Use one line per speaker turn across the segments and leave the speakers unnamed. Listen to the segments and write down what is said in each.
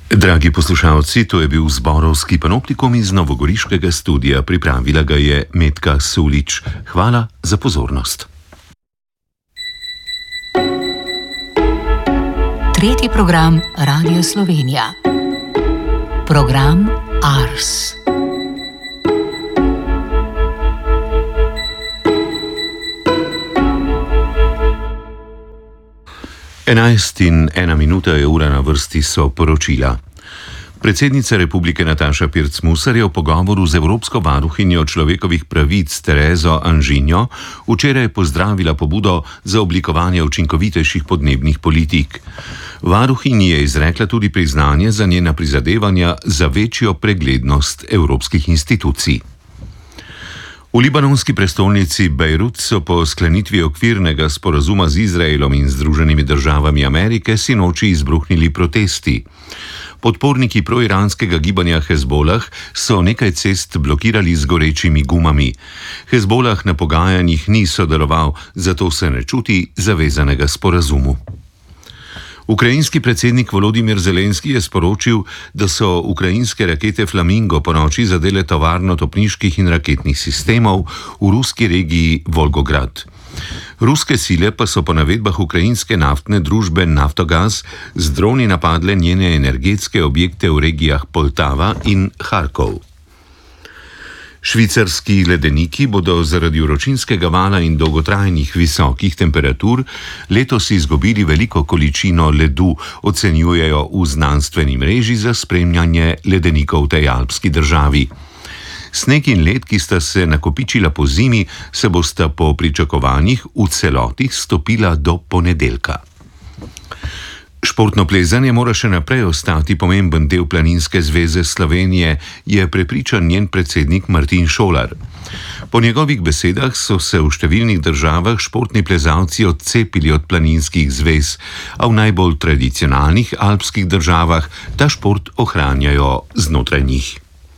Dragi poslušalci, to je bil zborovski panoptikum iz novogoriškega studia. Pripravila ga je Metka Sulič. Hvala za pozornost.
Tretji program Radio Slovenija. Program Ars.
Enajst in ena minuta je ura, na vrsti so poročila. Predsednica Republike Nataša Pirc-Musar je v pogovoru z Evropsko varuhinjo človekovih pravic Terezo Anžinjo včeraj pozdravila pobudo za oblikovanje učinkovitejših podnebnih politik. Varuhinji je izrekla tudi priznanje za njena prizadevanja za večjo preglednost evropskih institucij. V libanonski prestolnici Bejrut so po sklenitvi okvirnega sporazuma z Izraelom in Združenimi državami Amerike sinoči izbruhnili protesti. Podporniki proiranskega gibanja Hezbolah so nekaj cest blokirali z gorečimi gumami. Hezbolah na pogajanjih ni sodeloval, zato se ne čuti zavezanega sporazumu. Ukrajinski predsednik Volodimir Zelenski je sporočil, da so ukrajinske rakete Flamingo ponoči zadele tovarno topniških in raketnih sistemov v ruski regiji Volgograd. Ruske sile pa so po navedbah ukrajinske naftne družbe Naftogaz z droni napadle njene energetske objekte v regijah Poltava in Harkov. Švicarski ledeniki bodo zaradi vročinskega vala in dolgotrajnih visokih temperatur letos izgubili veliko količino ledu, ocenjujejo v znanstveni mreži za spremljanje ledenikov v tej alpski državi. Sneg in led, ki sta se nakopičila po zimi, se bosta po pričakovanjih v celoti stopila do ponedeljka. Športno plezanje mora še naprej ostati pomemben del Planinske zveze Slovenije, je prepričan njen predsednik Martin Šolar. Po njegovih besedah so se v številnih državah športni plezalci odcepili od planinskih zvez, a v najbolj tradicionalnih alpskih državah ta šport ohranjajo znotraj njih.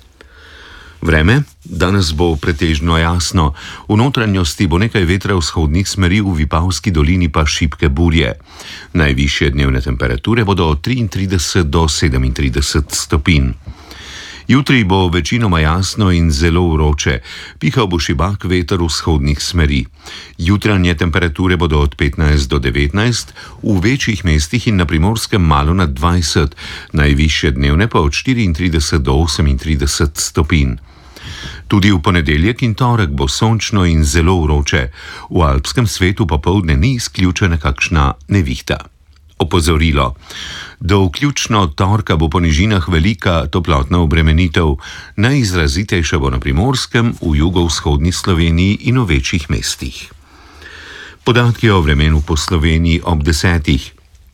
Vreme. Danes bo pretežno jasno. V notranjosti bo nekaj vetra vzhodnih smeri, v Vipavski dolini pa šibke burje. Najvišje dnevne temperature bodo od 33 do 37 stopinj. Jutri bo večinoma jasno in zelo vroče. Pihal bo šibak veter vzhodnih smeri. Jutranje temperature bodo od 15 do 19, v večjih mestih in na Primorskem malo nad 20, najvišje dnevne pa od 34 do 38 stopinj. Tudi v ponedeljek in torek bo sončno in zelo vroče. V alpskem svetu popoldne ni izključena kakšna nevihta. Opozorilo. Do vključno torka bo po nižinah velika toplotna obremenitev. Najizrazitejša bo na Primorskem, v jugovzhodni Sloveniji in v večjih mestih. Podatki o vremenu po Sloveniji ob 10.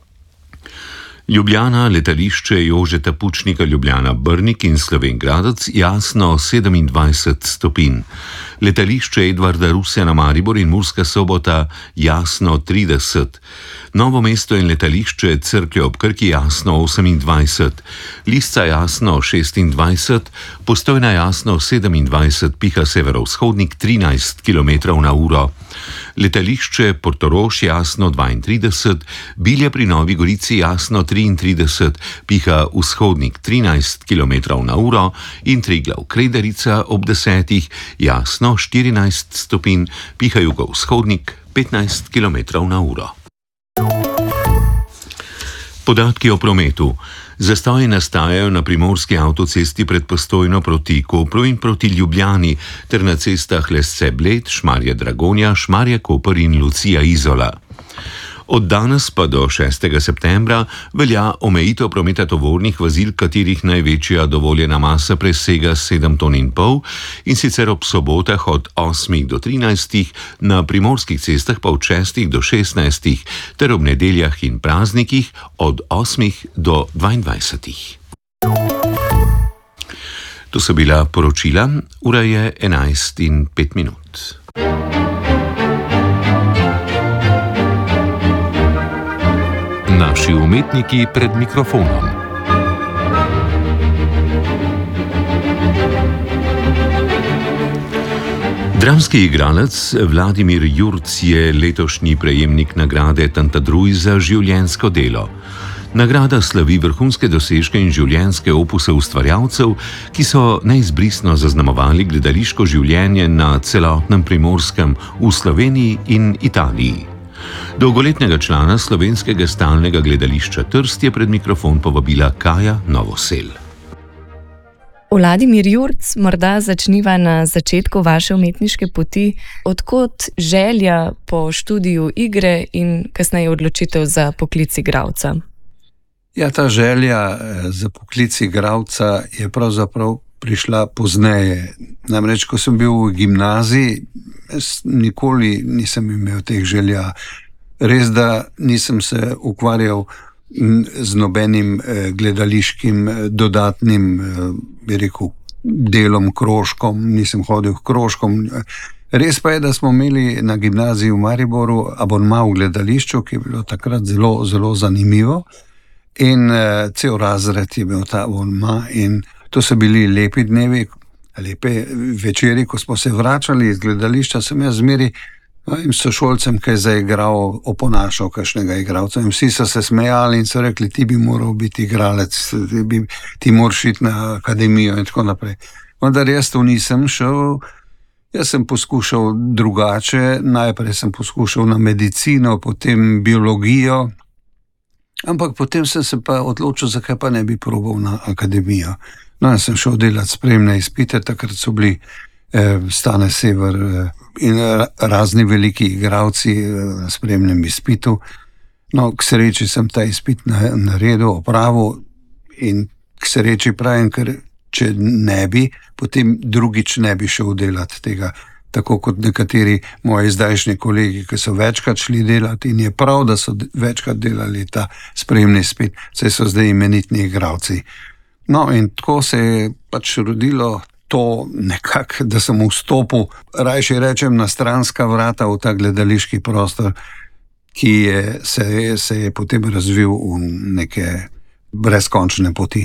Ljubljana, letališče Jožeta Pučnika, Ljubljana Brnik in Slovenj Gradec jasno 27 stopinj. Letališče Edvarda Rusjana Maribor in Murska Sobota jasno 30. Novo mesto in letališče Cerklje ob Krki jasno 28. Lisca jasno 26. Postojna jasno 27, piha severovzhodnik 13 km/h. Letališče Portorož jasno 32, Bilje pri Novi Gorici jasno 33, piha vzhodnik 13 km/h in Triglav Krederica ob 10, jasno 14 stopinj, piha jugovzhodnik 15 km/h. Podatki o prometu. Zastoji nastajajo na primorski avtocesti pred Postojno proti Kopru in proti Ljubljani ter na cestah Lesce-Bled, Šmarje-Dragonja, Šmarje-Koper in Lucija-Izola. Od danes pa do 6. septembra velja omejitev prometa tovornih vozil, katerih največja dovoljena masa presega 7,5 ton in sicer ob sobotah od 8 do 13, na primorskih cestah pa od 6 do 16 ter ob nedeljah in praznikih od 8 do 22. To so bila poročila, ura je 11:05.
Naši umetniki pred mikrofonom.
Dramski igralec Vladimir Jurc je letošnji prejemnik nagrade Tantadruj za življenjsko delo. Nagrada slavi vrhunske dosežke in življenjske opuse ustvarjalcev, ki so neizbrisno zaznamovali gledališko življenje na celotnem Primorskem, v Sloveniji in Italiji. Dolgoletnega člana Slovenskega stalnega gledališča Trst je pred mikrofon povabila Kaja Novosel.
Vladimir Jurc, morda začniva na začetku vaše umetniške poti. Odkot želja po študiju igre in kasneje odločitev za poklic igralca?
Ja, ta želja za poklic igralca je pravzaprav prišla pozneje. Namreč, ko sem bil v gimnaziji, nikoli nisem imel teh želja. Res, da nisem se ukvarjal z nobenim gledališkim dodatnim, bi rekel, delom, krožkom, nisem hodil k krožkom. Res pa je, da smo imeli na gimnaziji v Mariboru abonma v gledališču, ki je bilo takrat zelo, zelo zanimivo. In cel razred je imel ta abonma in to so bili lepi dnevi, lepe večeri, ko smo se vračali iz gledališča, sem jaz zmeri in sošolcem kaj zaigral, oponašal kakšnega igralca in vsi so se smejali in so rekli, ti bi moral biti igralec, ti moraš iti na akademijo in tako naprej. Vendar jaz to nisem šel, jaz sem poskušal drugače, najprej sem poskušal na medicino, potem biologijo, ampak potem sem se pa odločil, zakaj pa ne bi probal na akademijo. No, jaz sem šel delati spremne izpite, takrat so bili Stane Sever in razni veliki igralci na spremnem izpitu. No, k sreči sem ta izpit naredil, opravil in k sreči pravim, ker če ne bi, potem drugič ne bi šel delati tega. Tako kot nekateri moji zdajšnji kolegi, ki so večkrat šli delati in je prav, da so večkrat delali ta spremni izpit, saj so zdaj imenitni igralci. No, in tako se je pač rodilo to nekako, da sem vstopil, rajši rečem, na stranska vrata v ta gledališki prostor, ki se je potem razvil v neke brezkončne poti.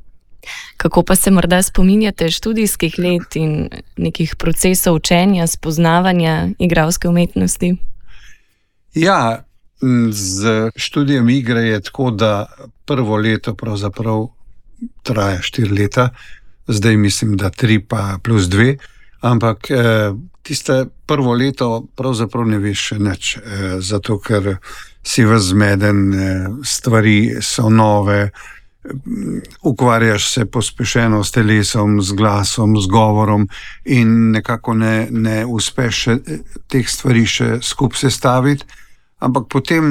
Kako pa se morda spominjate študijskih let in nekih procesov učenja, spoznavanja igralske umetnosti?
Ja, z študijem igre je tako, da prvo leto pravzaprav traja 4 leta, zdaj mislim, da 3 pa plus 2, ampak tiste prvo leto pravzaprav ne veš še nič, zato ker si ves zmeden, stvari so nove, ukvarjaš se pospešeno s telesom, z glasom, z govorom in nekako ne uspeš teh stvari še skupaj sestaviti, ampak potem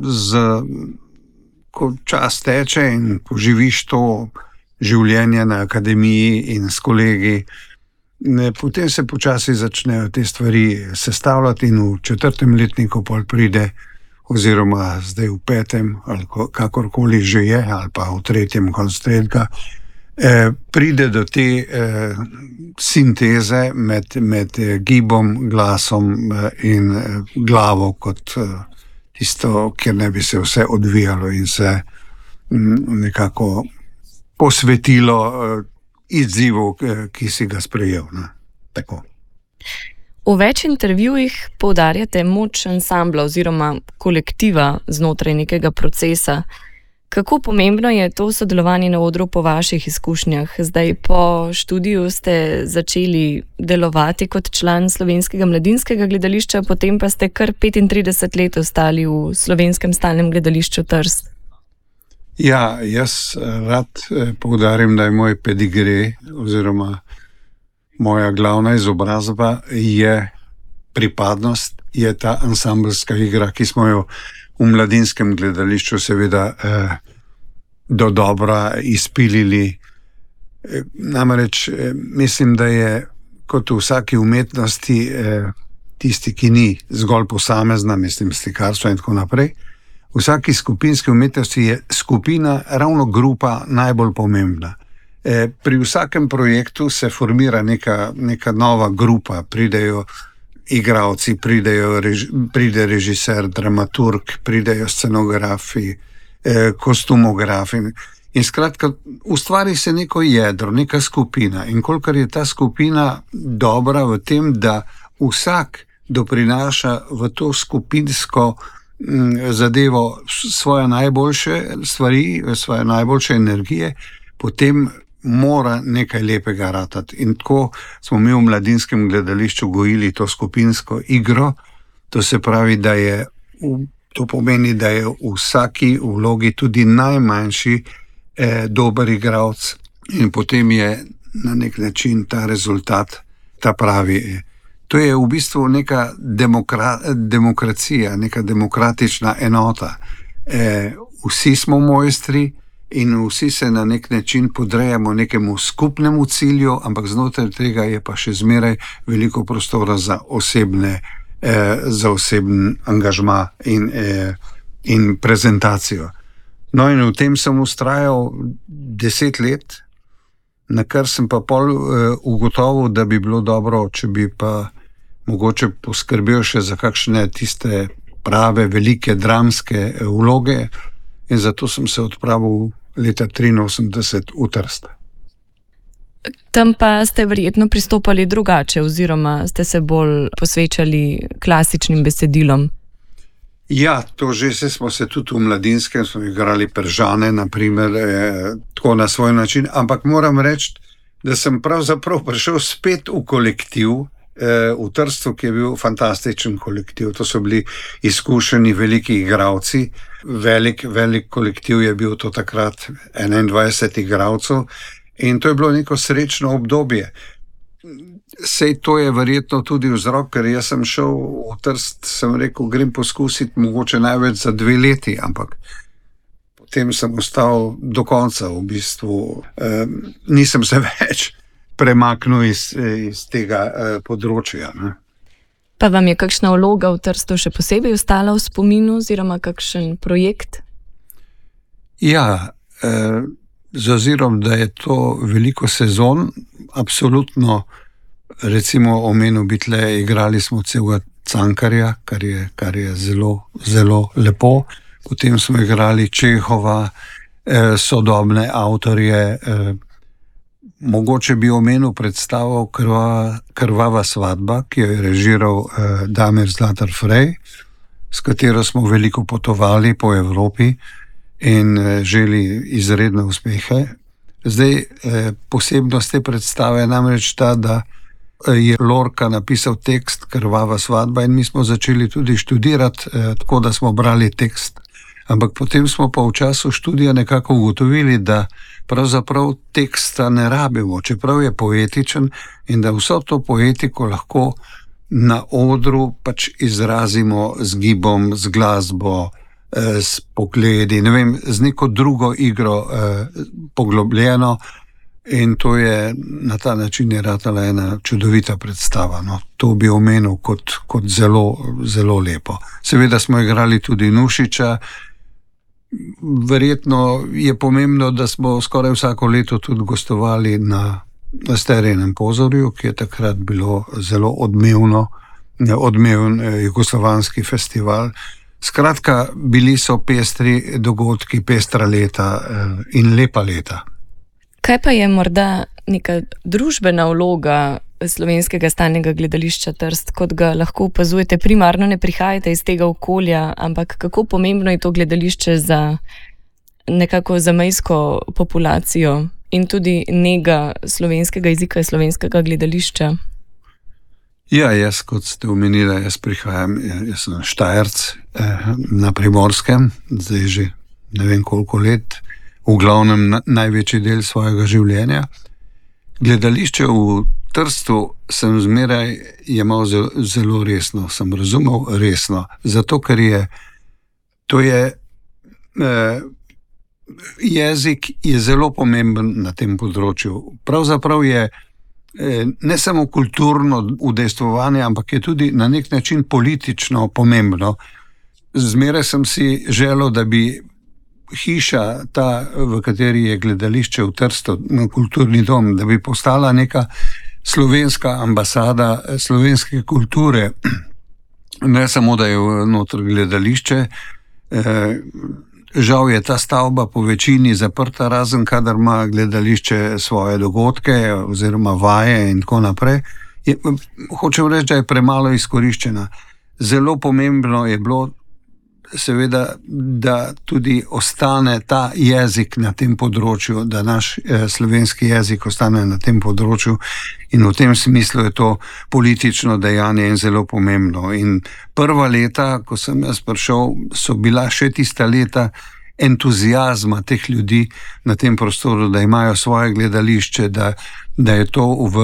ko čas teče in poživiš to življenje na akademiji in s kolegi, potem se počasi začnejo te stvari sestavljati in v 4. letniku pol pride, oziroma zdaj v 5. ali kakorkoli že je, ali pa v 3. konc 3. Pride do te sinteze med gibom, glasom in glavo kot tisto, kjer ne bi se vse odvijalo in se nekako posvetilo izzivu, ki si ga sprejel. Tako.
V več intervjujih poudarjate moč ansambla oziroma kolektiva znotraj nekega procesa. Kako pomembno je to sodelovanje na odru po vaših izkušnjah? Zdaj po študiju ste začeli delovati kot član Slovenskega mladinskega gledališča, potem pa ste kar 35 let ostali v Slovenskem stalnem gledališču Trst.
Ja, jaz rad poudarim, da je moj pedigre oziroma moja glavna izobrazba je pripadnost, je ta ansambelska igra, ki smo jo v mladinskem gledališču seveda do dobra izpilili. Namreč mislim, da je kot v vsaki umetnosti tisti, ki ni zgolj posamezna, mislim slikarstvo in tako naprej, v vsaki skupinski umetnosti je skupina, ravno grupa, najbolj pomembna. Pri vsakem projektu se formira neka nova grupa, pridejo igralci, pride režiser, dramaturg, pridejo scenografi, kostumografi. In skratka, ustvari se neko jedro, neka skupina. In kolikor je ta skupina dobra v tem, da vsak doprinaša v to skupinsko zadevo svoje najboljše stvari, svoje najboljše energije, potem mora nekaj lepega ratati. In tako smo mi v Mladinskem gledališču gojili to skupinsko igro, to se pravi, to pomeni, da je v vsaki vlogi tudi najmanjši dober igralec in potem je na nek način ta rezultat ta pravi. To je v bistvu neka demokracija, neka demokratična enota. Vsi smo mojstri in vsi se na nek način podrejamo nekemu skupnemu cilju, ampak znotraj tega je pa še zmeraj veliko prostora za oseben angažma in prezentacijo. No, in v tem sem vztrajal 10 let, na kar sem pa pol ugotovil, da bi bilo dobro, če bi pa mogoče poskrbel še za kakšne tiste prave, velike dramske vloge, in zato sem se odpravil leta 1983 v Trst.
Tam pa ste verjetno pristopali drugače, oziroma ste se bolj posvečali klasičnim besedilom.
Ja, to že smo se tudi v Mladinskem, smo igrali Peržane, naprimer, tako na svoj način, ampak moram reči, da sem pravzaprav prišel spet v kolektiv, v Trstu, ki je bil fantastičen kolektiv. To so bili izkušeni veliki igralci, velik kolektiv je bil to takrat, 21 igralcev, in to je bilo neko srečno obdobje. Sej to je verjetno tudi vzrok, ker jaz sem šel v Trst, sem rekel, grem poskusiti mogoče največ za 2 leti, ampak potem sem ostal do konca, v bistvu nisem se več premaknil iz tega področja. Ne.
Pa vam je kakšna vloga v Trstu še posebej ostala v spominu, oziroma kakšen projekt?
Ja, z ozirom, da je to veliko sezon, absolutno, recimo omenil bi tle, igrali smo celega Cankarja, kar je zelo, zelo lepo. Potem smo igrali Čehova, sodobne avtorje. Mogoče bi omenil predstavo Krvava svadba, ki jo je režiral Damir Zlatar-Frey, s katero smo veliko potovali po Evropi in želi izredne uspehe. Zdaj, posebnost te predstave je namreč ta, da je Lorca napisal tekst Krvava svadba in mi smo začeli tudi študirati, tako da smo brali tekst. Ampak potem smo pa v času študija nekako ugotovili, da pravzaprav teksta ne rabimo, čeprav je poetičen, in da vso to poetiko lahko na odru pač izrazimo z gibom, z glasbo, s pogledi, ne vem, z neko drugo igro poglobljeno, in to je na ta način je ratala ena čudovita predstava. No, to bi omenil kot zelo, zelo lepo. Seveda smo igrali tudi Nušiča. Verjetno je pomembno, da smo skoraj vsako leto tudi gostovali na Sterijinem pozorju, ki je takrat bilo zelo odmeven jugoslovanski festival. Skratka, bili so pestri dogodki, pestra leta in lepa leta.
Kaj pa je morda neka družbena vloga Slovenskega stalnega gledališča Trst, kot ga lahko opazujete? Primarno ne prihajate iz tega okolja, ampak kako pomembno je to gledališče za nekako zamejsko populacijo in tudi nega slovenskega jezika in slovenskega gledališča?
Ja, jaz, kot ste omenili, jaz sem Štajerc na Primorskem, zdaj že ne vem koliko let, v glavnem največji del svojega življenja. Gledališče v Trstu sem zmeraj jemal zelo resno, sem razumel resno, zato ker jezik je zelo pomemben na tem področju. Pravzaprav je ne samo kulturno udejstvovanje, ampak je tudi na nek način politično pomembno. Zmeraj sem si želel, da bi hiša, ta, v kateri je gledališče v Trstu, kulturni dom, da bi postala neka slovenska ambasada slovenske kulture. Ne samo, da je noter gledališče. Žal je ta stavba po večini zaprta, razen kadar ima gledališče svoje dogodke oziroma vaje in tako naprej. Hočem reči, da je premalo izkoriščena. Zelo pomembno je bilo seveda, da tudi ostane ta jezik na tem področju, da naš slovenski jezik ostane na tem področju, in v tem smislu je to politično dejanje in zelo pomembno. In prva leta, ko sem jaz prišel, so bila še tista leta entuzijazma teh ljudi na tem prostoru, da imajo svoje gledališče, da je to v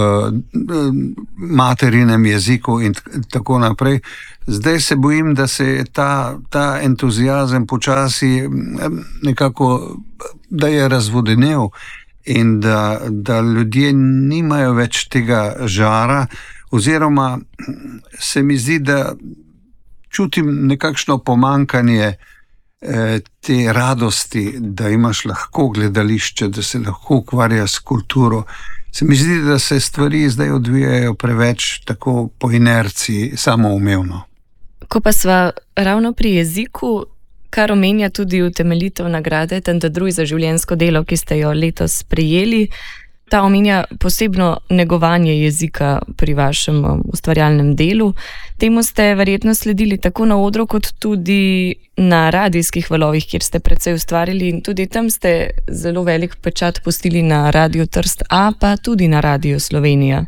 materinem jeziku in tako naprej. Zdaj se bojim, da se je ta entuzijazem počasi nekako, da je razvodenel in da ljudje nimajo več tega žara, oziroma se mi zdi, da čutim nekakšno pomankanje te radosti, da imaš lahko gledališče, da se lahko ukvarja s kulturo. Se mi zdi, da se stvari zdaj odvijajo preveč tako po inerciji, samoumevno.
Ko pa sva ravno pri jeziku, kar omenja tudi utemeljitev nagrade Tante Druj za življenjsko delo, ki ste jo letos prejeli, ta omenja posebno negovanje jezika pri vašem ustvarjalnem delu. Temu ste verjetno sledili tako na odru, kot tudi na radijskih valovih, kjer ste precej ustvarili, in tudi tam ste zelo velik pečat pustili na Radiu Trst A, pa tudi na Radiu Slovenija.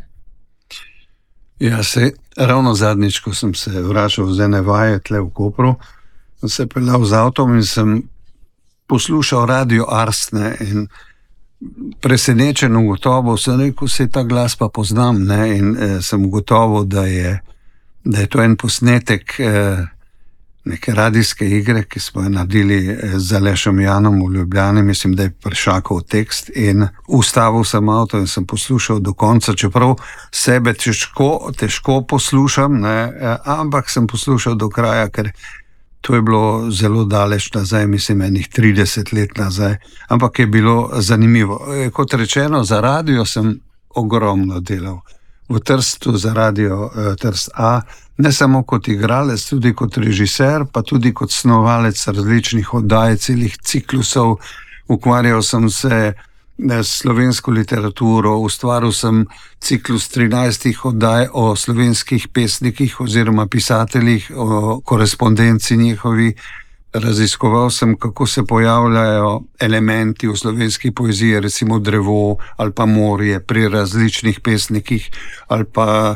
Ja, ravno zadnjič, ko sem se vračal z ene vaje tle v Kopru, sem se peljal z avtom in sem poslušal Radio Ars, in presenečen ugotovil sem, rekel, se ta glas pa poznam, in sem ugotovil, da je to en posnetek neke radijske igre, ki smo jo naredili z Alešem Janom v Ljubljani, mislim, da je Pršakov tekst, in ustavil sem avto in sem poslušal do konca, čeprav sebe težko poslušam, ampak sem poslušal do kraja, ker to je bilo zelo daleč nazaj, mislim, enih 30 let nazaj, ampak je bilo zanimivo. Kot rečeno, za radio sem ogromno delal. V Trstu za Radio Trst A, ne samo kot igralec, tudi kot režiser, pa tudi kot snovalec različnih oddaj, celih ciklusov. Ukvarjal sem se s slovensko literaturo, ustvaril sem ciklus 13 oddaj o slovenskih pesnikih oziroma pisateljih, o korespondenci njihovi. Raziskoval sem, kako se pojavljajo elementi v slovenski poeziji, recimo drevo ali pa morje pri različnih pesnikih ali pa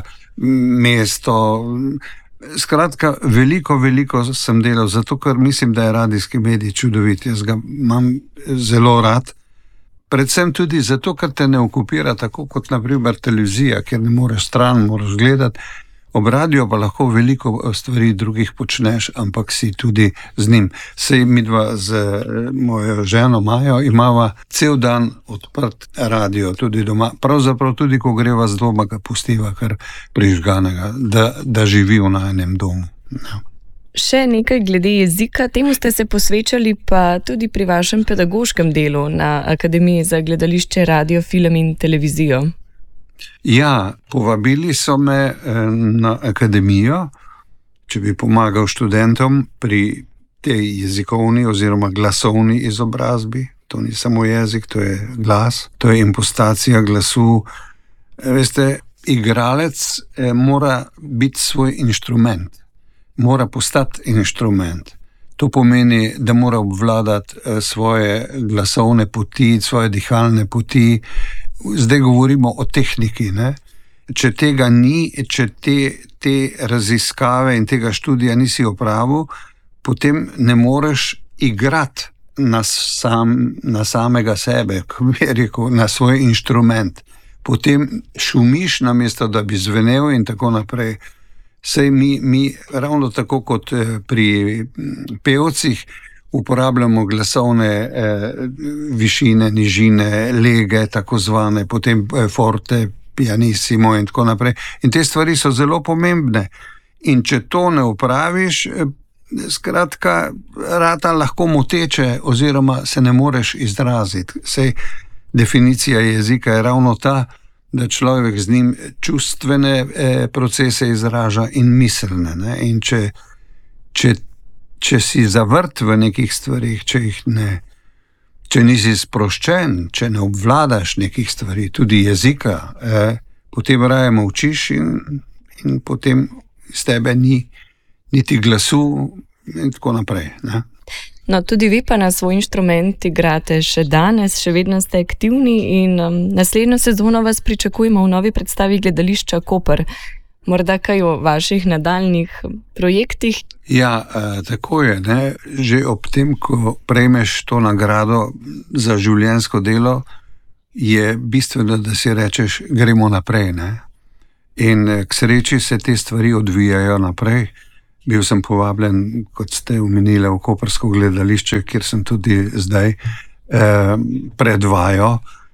mesto. Skratka, veliko sem delal, zato ker mislim, da je radijski medij čudovit. Jaz ga imam zelo rad. Predvsem tudi zato, ker te ne okupira tako kot na primer televizija, kjer ne moreš stran, moraš gledati. Ob radiju pa lahko veliko stvari drugih počneš, ampak si tudi z njim. Sej midva z mojo ženo Majo imava cel dan odprt radio, tudi doma. Pravzaprav tudi, ko greva z doma, ga pustiva kar prižganega, da živi v najnem domu. Ja.
Še nekaj glede jezika, temu ste se posvečali pa tudi pri vašem pedagoškem delu na Akademiji za gledališče, radio, film in televizijo.
Ja, povabili so me na akademijo, če bi pomagal študentom pri tej jezikovni oziroma glasovni izobrazbi. To ni samo jezik, to je glas, to je impostacija glasu. Veste, igralec mora biti svoj inštrument, mora postati inštrument. To pomeni, da mora obvladati svoje glasovne poti, svoje dihalne poti. Zdaj govorimo o tehniki, ne? Če tega ni, če te raziskave in tega študija nisi opravil, potem ne moreš igrati na samega sebe, kot bi rekel, na svoj inštrument. Potem šumiš, namesto da bi zvenel in tako naprej. Sej mi ravno tako kot pri pevcih uporabljamo glasovne višine, nižine, lege, tako zvane, potem forte, pianissimo in tako naprej. In te stvari so zelo pomembne. In če to ne upraviš, skratka, rata lahko moteče oziroma se ne moreš izraziti. Sej definicija jezika je ravno ta, da človek z njim čustvene procese izraža in miselne. Ne? In če si zavrt v nekih stvarih, če nisi sproščen, če ne obvladaš nekih stvari, tudi jezika, potem raje molčiš in potem iz tebe ni niti glasu, in tako naprej. Ne?
No, tudi vi pa na svoj inštrument igrate še danes, še vedno ste aktivni in naslednjo sezono vas pričakujemo v novi predstavi Gledališča Koper. Morda kaj o vaših nadaljnih projektih?
Ja, tako je. Ne? Že ob tem, ko prejmeš to nagrado za življenjsko delo, je bistveno, da si rečeš, gremo naprej. Ne? In k sreči se te stvari odvijajo naprej. Bil sem povabljen, kot ste omenili, v Koprsko gledališče, kjer sem tudi zdaj predvajo.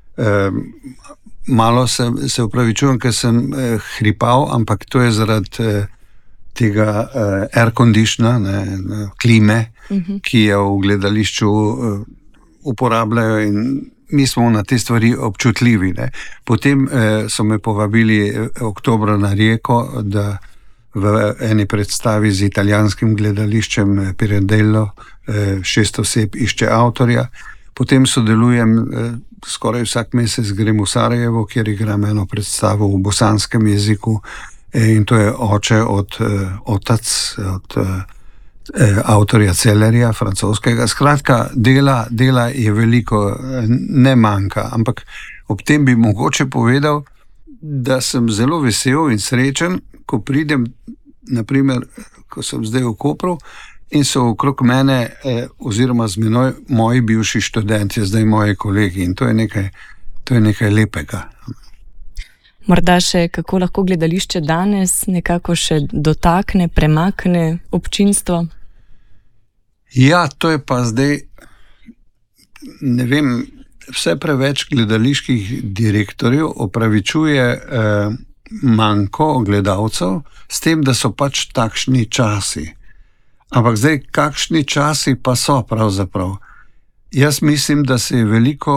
Malo se upravičujem, ker sem hripal, ampak to je zaradi tega air conditiona, klime, ki jo v gledališču uporabljajo, in mi smo na te stvari občutljivi. Ne. Potem so me povabili oktobra na Rijeko, da v eni predstavi z italijanskim gledališčem Pirandello 6 oseb išče avtorja. Potem sodelujem, skoraj vsak mesec grem v Sarajevo, kjer igram eno predstavo v bosanskem jeziku, in to je Oče od avtorja Cellerja, francoskega. Skratka, dela je veliko, ne manjka, ampak ob tem bi mogoče povedal, da sem zelo vesel in srečen, ko pridem, naprimer, ko sem zdaj v Kopru in so okrog mene oziroma z menoj moji bivši študenti, zdaj moji kolegi, in to je nekaj lepega.
Morda še kako lahko gledališče danes nekako še dotakne, premakne občinstvo?
Ja, to je pa zdaj, ne vem, vse preveč gledaliških direktorjev opravičuje manjko gledalcev s tem, da so pač takšni časi. Ampak zdaj, kakšni časi pa so pravzaprav? Jaz mislim, da se je veliko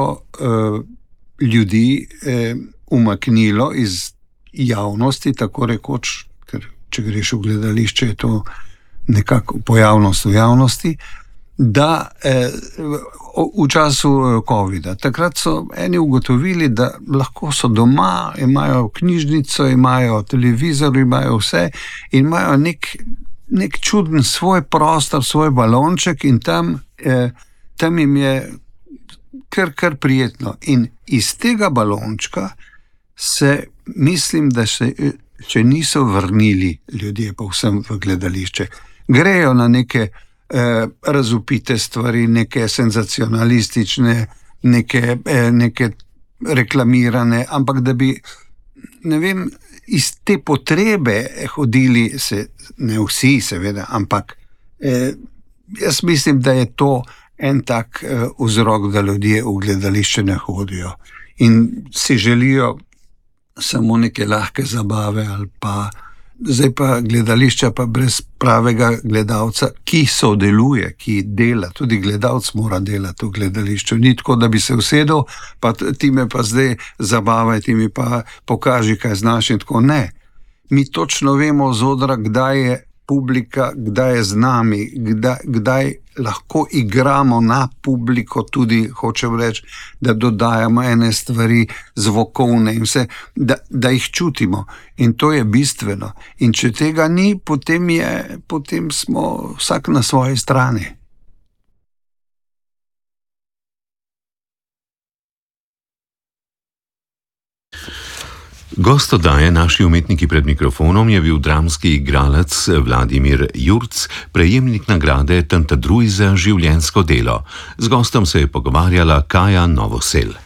ljudi umaknilo iz javnosti, tako rekoč, ker če greš v gledališče, je to nekako pojavnost v javnosti, da v času covida. Takrat so eni ugotovili, da lahko so doma, imajo knjižnico, imajo televizor, imajo vse in imajo nek čuden svoj prostor, svoj balonček, in tam jim je kar prijetno. In iz tega balončka se, mislim, da se še niso vrnili ljudje povsem v gledališče. Grejo na neke razvpite stvari, neke senzacionalistične, neke reklamirane, ampak da bi, ne vem, iz te potrebe hodili, ne vsi seveda, ampak jaz mislim, da je to en tak vzrok, da ljudje v gledališče ne hodijo in si želijo samo neke lahke zabave, ali pa zdaj pa gledališča pa brez pravega gledalca, ki sodeluje, ki dela. Tudi gledalec mora delati v gledališču. Ni tako, da bi se usedel, pa ti me pa zdaj zabavaj, ti mi pa pokaži, kaj znaš, in tako. Ne. Mi točno vemo z odra, kdaj je publika, kdaj je z nami, kdaj lahko igramo na publiko, tudi hočem reči, da dodajamo ene stvari zvokovne in vse, da jih čutimo. In to je bistveno. In če tega ni, potem smo vsak na svoji strani.
Gost oddaje Naši umetniki pred mikrofonom je bil dramski igralec Vladimir Jurc, prejemnik nagrade Tantadruj za življenjsko delo. Z gostom se je pogovarjala Kaja Novosel.